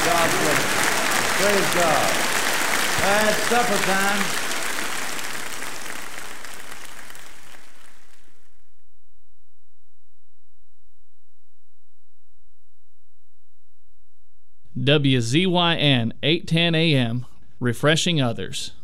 God bless you. Praise God. It's supper time. WZYN 810 AM, refreshing others.